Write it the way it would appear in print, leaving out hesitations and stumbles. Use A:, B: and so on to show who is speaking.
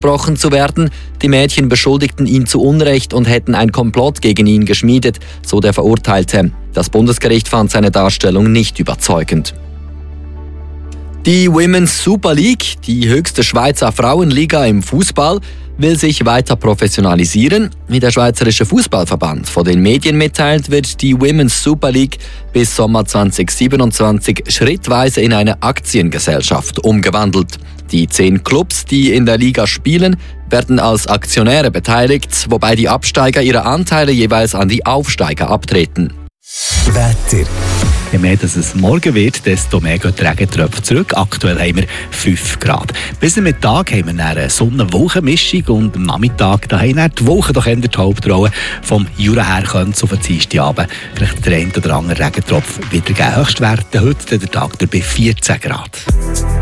A: gesprochen zu werden. Die Mädchen beschuldigten ihn zu Unrecht und hätten ein Komplott gegen ihn geschmiedet, so der Verurteilte. Das Bundesgericht fand seine Darstellung nicht überzeugend. Die Women's Super League, die höchste Schweizer Frauenliga im Fußball, will sich weiter professionalisieren. Wie der Schweizerische Fußballverband vor den Medien mitteilt, wird die Women's Super League bis Sommer 2027 schrittweise in eine Aktiengesellschaft umgewandelt. Die 10 Clubs, die in der Liga spielen, werden als Aktionäre beteiligt, wobei die Absteiger ihre Anteile jeweils an die Aufsteiger abtreten.
B: Wetter. Je mehr es morgen wird, desto mehr geht die Regentröpfe zurück. Aktuell haben wir 5 Grad. Bis zum Mittag haben wir eine Sonne-Wolken-Mischung und am Nachmittag da haben die Wolken doch eher die Hauptrolle. Vom Jura her könnte es auf den Dienstagabend vielleicht der eine oder andere Regentropf wieder geben. Höchstwerte heute der Tag bei 14 Grad.